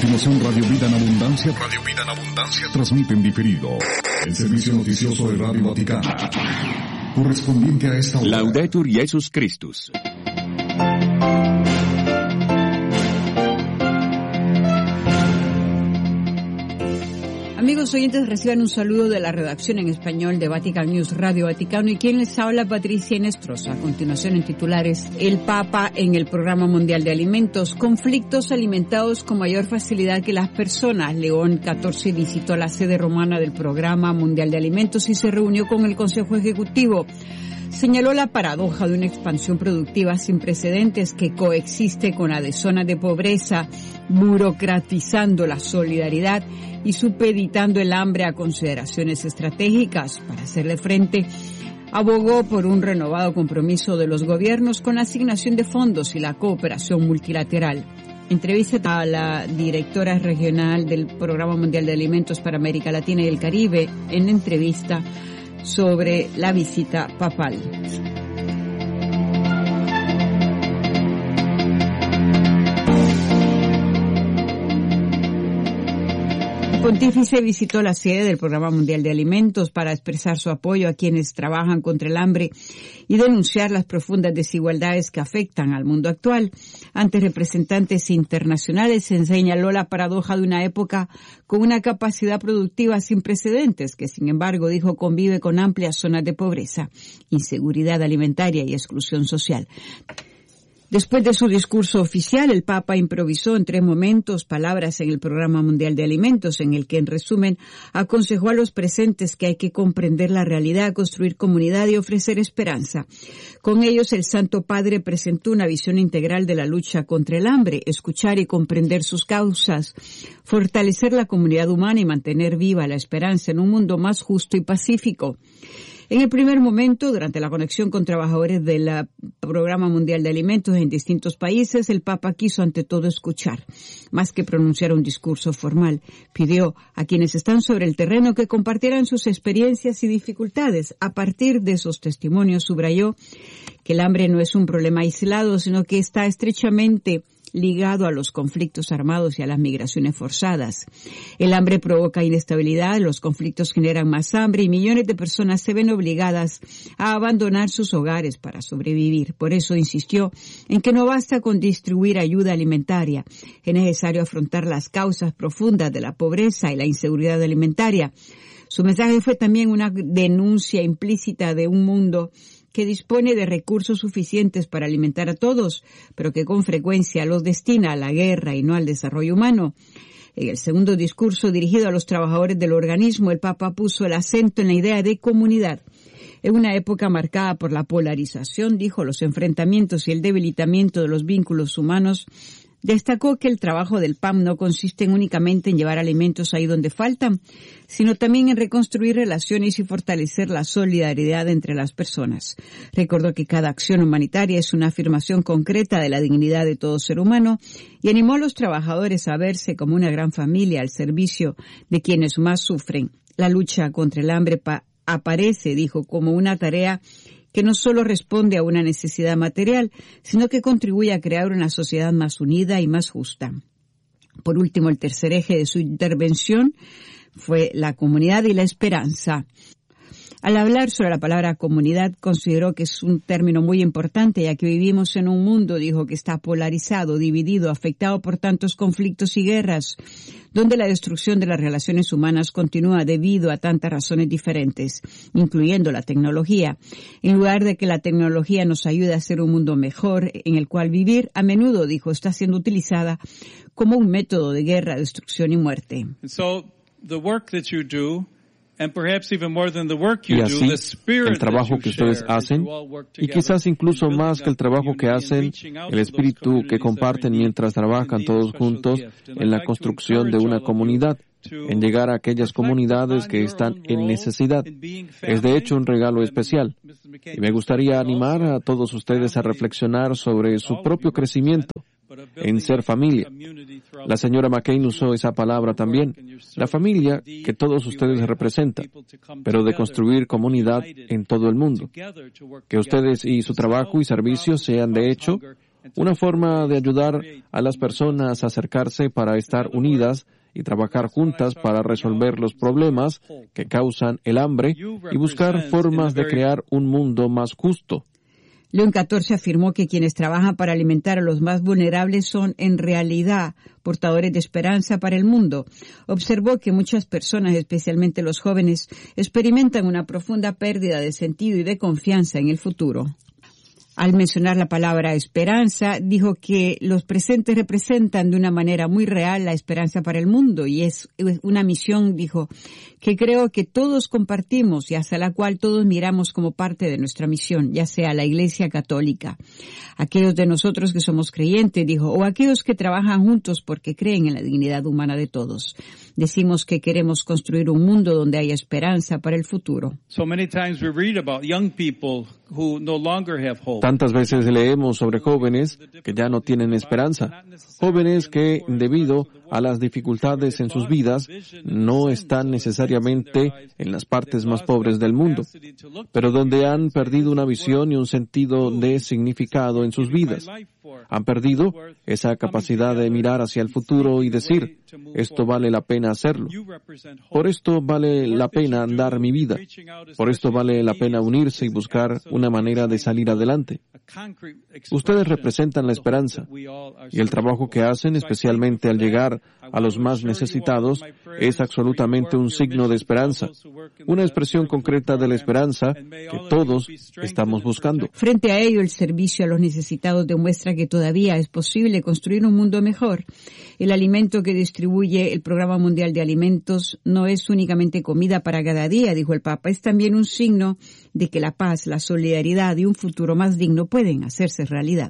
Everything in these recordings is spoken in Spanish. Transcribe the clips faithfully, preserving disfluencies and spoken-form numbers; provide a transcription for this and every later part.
continuación Radio Vida en Abundancia. Radio Vida en Abundancia transmite en diferido el servicio noticioso de Radio Vaticano, correspondiente a esta hora. Laudetur Jesus Christus. Amigos oyentes, reciban un saludo de la redacción en español de Vatican News Radio Vaticano, y quien les habla, Patricia Inestrosa. A continuación, en titulares: el Papa en el Programa Mundial de Alimentos, conflictos alimentados con mayor facilidad que las personas. León catorce visitó la sede romana del Programa Mundial de Alimentos y se reunió con el Consejo Ejecutivo. Señaló la paradoja de una expansión productiva sin precedentes que coexiste con la de zonas de pobreza, burocratizando la solidaridad y supeditando el hambre a consideraciones estratégicas. Para hacerle frente, abogó por un renovado compromiso de los gobiernos con la asignación de fondos y la cooperación multilateral. Entrevista a la directora regional del Programa Mundial de Alimentos para América Latina y el Caribe en entrevista sobre la visita papal. El pontífice visitó la sede del Programa Mundial de Alimentos para expresar su apoyo a quienes trabajan contra el hambre y denunciar las profundas desigualdades que afectan al mundo actual. Ante representantes internacionales se señaló la paradoja de una época con una capacidad productiva sin precedentes, que sin embargo, dijo, convive con amplias zonas de pobreza, inseguridad alimentaria y exclusión social. Después de su discurso oficial, el Papa improvisó en tres momentos palabras en el Programa Mundial de Alimentos, en el que, en resumen, aconsejó a los presentes que hay que comprender la realidad, construir comunidad y ofrecer esperanza. Con ellos, el Santo Padre presentó una visión integral de la lucha contra el hambre, escuchar y comprender sus causas, fortalecer la comunidad humana y mantener viva la esperanza en un mundo más justo y pacífico. En el primer momento, durante la conexión con trabajadores del Programa Mundial de Alimentos en distintos países, el Papa quiso ante todo escuchar, más que pronunciar un discurso formal. Pidió a quienes están sobre el terreno que compartieran sus experiencias y dificultades. A partir de esos testimonios, subrayó que el hambre no es un problema aislado, sino que está estrechamente ligado a los conflictos armados y a las migraciones forzadas. El hambre provoca inestabilidad, los conflictos generan más hambre y millones de personas se ven obligadas a abandonar sus hogares para sobrevivir. Por eso insistió en que no basta con distribuir ayuda alimentaria, es necesario afrontar las causas profundas de la pobreza y la inseguridad alimentaria. Su mensaje fue también una denuncia implícita de un mundo que dispone de recursos suficientes para alimentar a todos, pero que con frecuencia los destina a la guerra y no al desarrollo humano. En el segundo discurso dirigido a los trabajadores del organismo, el Papa puso el acento en la idea de comunidad. En una época marcada por la polarización, dijo, los enfrentamientos y el debilitamiento de los vínculos humanos, destacó que el trabajo del P A M no consiste únicamente en llevar alimentos ahí donde faltan, sino también en reconstruir relaciones y fortalecer la solidaridad entre las personas. Recordó que cada acción humanitaria es una afirmación concreta de la dignidad de todo ser humano y animó a los trabajadores a verse como una gran familia al servicio de quienes más sufren. La lucha contra el hambre pa- aparece, dijo, como una tarea que no solo responde a una necesidad material, sino que contribuye a crear una sociedad más unida y más justa. Por último, el tercer eje de su intervención fue la comunidad y la esperanza. Al hablar sobre la palabra comunidad, consideró que es un término muy importante, ya que vivimos en un mundo, dijo, que está polarizado, dividido, afectado por tantos conflictos y guerras, donde la destrucción de las relaciones humanas continúa debido a tantas razones diferentes, incluyendo la tecnología. En lugar de que la tecnología nos ayude a hacer un mundo mejor en el cual vivir, a menudo, dijo, está siendo utilizada como un método de guerra, destrucción y muerte. And so, the work that you do, and perhaps even more than the work you Y así, do, the spirit el trabajo that que you share ustedes as hacen, you all work y together, quizás incluso in más building que el that trabajo que community and hacen, reaching out el to those espíritu que communities that are in comparten need mientras and trabajan need todos special juntos gift. And en I'd la like to construcción de encourage una all of you comunidad, to en llegar a aquellas reflect comunidades upon que your están own en role necesidad. in being Es de hecho un regalo family. especial. missus McCain Y me gustaría was animar also a todos ustedes a family, reflexionar sobre su all of propio you crecimiento, but of en building ser a familia. community throughout La señora the McCain usó esa palabra también, la familia que todos ustedes representan, pero de construir comunidad en todo el mundo. Que ustedes y su trabajo y servicio sean de hecho una forma de ayudar a las personas a acercarse para estar unidas y trabajar juntas para resolver los problemas que causan el hambre y buscar formas de crear un mundo más justo. León catorce afirmó que quienes trabajan para alimentar a los más vulnerables son, en realidad, portadores de esperanza para el mundo. Observó que muchas personas, especialmente los jóvenes, experimentan una profunda pérdida de sentido y de confianza en el futuro. Al mencionar la palabra esperanza, dijo que los presentes representan de una manera muy real la esperanza para el mundo y es una misión, dijo, que creo que todos compartimos y hacia la cual todos miramos como parte de nuestra misión, ya sea la Iglesia Católica. Aquellos de nosotros que somos creyentes, dijo, o aquellos que trabajan juntos porque creen en la dignidad humana de todos. Decimos que queremos construir un mundo donde haya esperanza para el futuro. So many times we read about young people who no longer have hope. Tantas veces leemos sobre jóvenes que ya no tienen esperanza, jóvenes que, debido a las dificultades en sus vidas, no están necesariamente en las partes más pobres del mundo, pero donde han perdido una visión y un sentido de significado en sus vidas. Han perdido esa capacidad de mirar hacia el futuro y decir, esto vale la pena hacerlo. Por esto vale la pena dar mi vida. Por esto vale la pena unirse y buscar una manera de salir adelante. Ustedes representan la esperanza y el trabajo que hacen, especialmente al llegar a los más necesitados, es absolutamente un signo de esperanza, una expresión concreta de la esperanza que todos estamos buscando. Frente a ello, el servicio a los necesitados demuestra que todavía es posible construir un mundo mejor. El alimento que distribuye el Programa Mundial de Alimentos no es únicamente comida para cada día, dijo el Papa, es también un signo de que la paz, la solidaridad y un futuro más digno pueden hacerse realidad.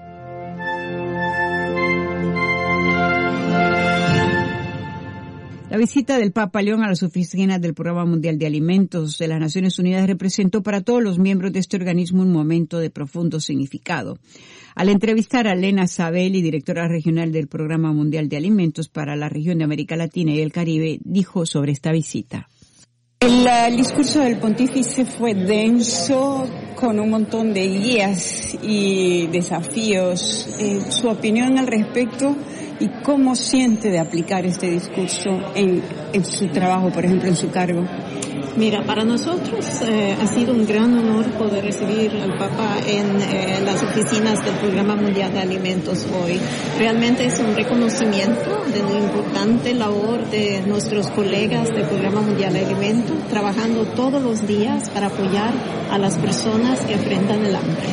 La visita del Papa León a las oficinas del Programa Mundial de Alimentos de las Naciones Unidas representó para todos los miembros de este organismo un momento de profundo significado. Al entrevistar a Lena Sabelli, directora regional del Programa Mundial de Alimentos para la región de América Latina y el Caribe, dijo sobre esta visita. El, el discurso del pontífice fue denso, con un montón de guías y desafíos. Eh, su opinión al respecto y cómo siente de aplicar este discurso en, en su trabajo, por ejemplo, en su cargo. Mira, para nosotros eh, ha sido un gran honor poder recibir al Papa en eh, las oficinas del Programa Mundial de Alimentos hoy. Realmente es un reconocimiento de la importante labor de nuestros colegas del Programa Mundial de Alimentos, trabajando todos los días para apoyar a las personas que enfrentan el hambre.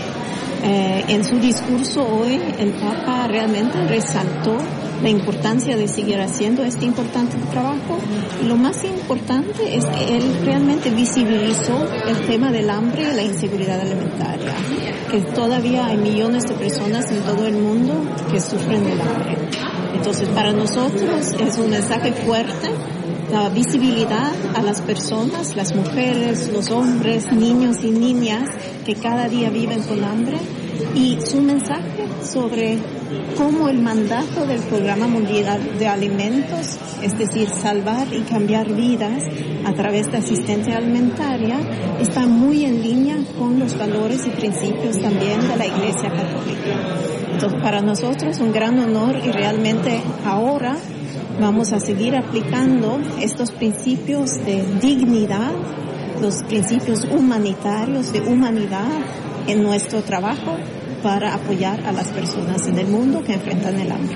Eh, en su discurso hoy, el Papa realmente resaltó la importancia de seguir haciendo este importante trabajo. Y lo más importante es que él realmente visibilizó el tema del hambre y la inseguridad alimentaria, que todavía hay millones de personas en todo el mundo que sufren del hambre. Entonces, para nosotros es un mensaje fuerte, la visibilidad a las personas, las mujeres, los hombres, niños y niñas que cada día viven con hambre, y su mensaje sobre cómo el mandato del Programa Mundial de Alimentos, es decir, salvar y cambiar vidas a través de asistencia alimentaria, está muy en línea con los valores y principios también de la Iglesia Católica. Entonces, para nosotros es un gran honor y realmente ahora vamos a seguir aplicando estos principios de dignidad, los principios humanitarios de humanidad en nuestro trabajo para apoyar a las personas en el mundo que enfrentan el hambre.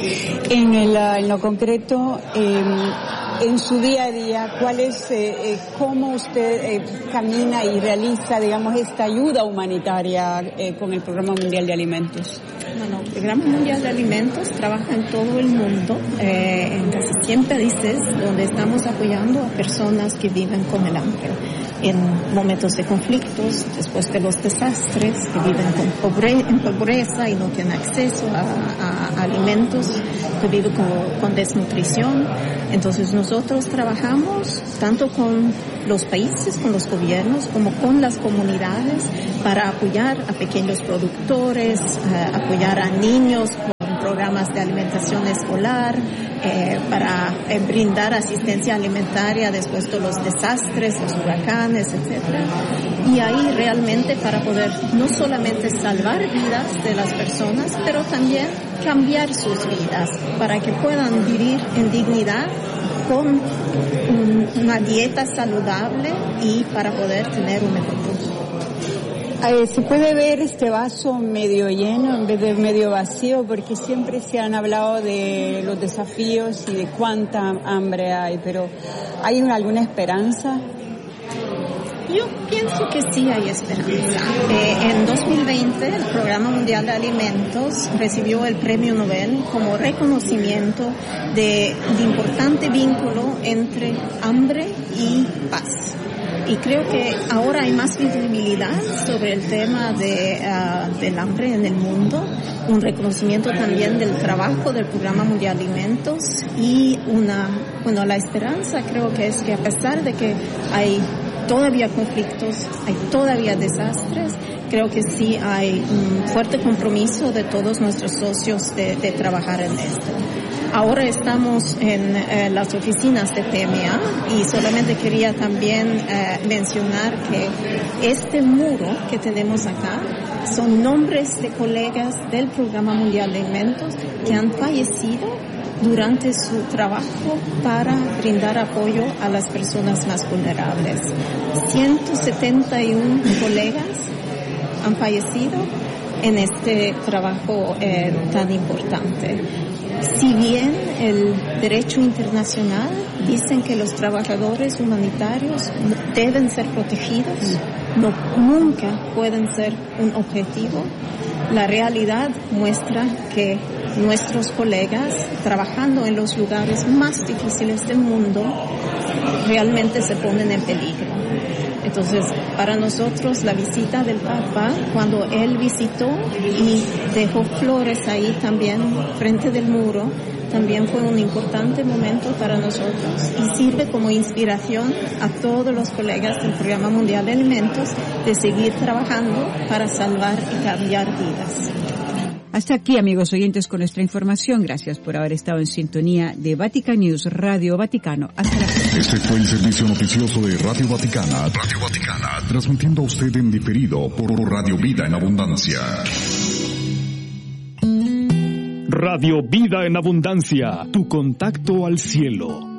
En, el, en lo concreto, eh, en su día a día, ¿cuál es, eh, eh, cómo usted eh, camina y realiza, digamos, esta ayuda humanitaria eh, con el Programa Mundial de Alimentos? Bueno, el Programa Mundial de Alimentos trabaja en todo el mundo, eh, en casi cien países, donde estamos apoyando a personas que viven con el hambre, en momentos de conflictos, después de los desastres, que viven con pobre, en pobreza y no tienen acceso a, a, a alimentos, que viven con, con desnutrición. Entonces nosotros trabajamos tanto con los países, con los gobiernos, como con las comunidades para apoyar a pequeños productores, uh, apoyar a niños con programas de alimentación escolar, eh, para eh, brindar asistencia alimentaria después de los desastres, los huracanes, etcétera. Y ahí realmente para poder no solamente salvar vidas de las personas, pero también cambiar sus vidas para que puedan vivir en dignidad con un, una dieta saludable y para poder tener un mejor futuro. Eh, se puede ver este vaso medio lleno en vez de medio vacío, porque siempre se han hablado de los desafíos y de cuánta hambre hay, pero ¿hay una, alguna esperanza? Yo pienso que sí hay esperanza. Eh, en dos mil veinte el Programa Mundial de Alimentos recibió el Premio Nobel como reconocimiento de, de importante vínculo entre hambre y paz. Y creo que ahora hay más visibilidad sobre el tema de, uh, del hambre en el mundo, un reconocimiento también del trabajo del Programa Mundial de Alimentos y una, bueno, la esperanza creo que es que a pesar de que hay todavía conflictos, hay todavía desastres, creo que sí hay un fuerte compromiso de todos nuestros socios de, de trabajar en esto. Ahora estamos en eh, las oficinas de P M A y solamente quería también eh, mencionar que este muro que tenemos acá son nombres de colegas del Programa Mundial de Alimentos que han fallecido durante su trabajo para brindar apoyo a las personas más vulnerables. ciento setenta y uno colegas han fallecido en este trabajo eh, tan importante. Si bien el derecho internacional dicen que los trabajadores humanitarios deben ser protegidos, no, nunca pueden ser un objetivo, la realidad muestra que nuestros colegas trabajando en los lugares más difíciles del mundo realmente se ponen en peligro. Entonces, para nosotros la visita del Papa, cuando él visitó y dejó flores ahí también frente del muro, también fue un importante momento para nosotros y sirve como inspiración a todos los colegas del Programa Mundial de Alimentos de seguir trabajando para salvar y cambiar vidas. Hasta aquí, amigos oyentes, con nuestra información. Gracias por haber estado en sintonía de Vatican News, Radio Vaticano. Hasta la próxima. Este fue el servicio noticioso de Radio Vaticana. Radio Vaticana, transmitiendo a usted en diferido por Radio Vida en Abundancia. Radio Vida en Abundancia, tu contacto al cielo.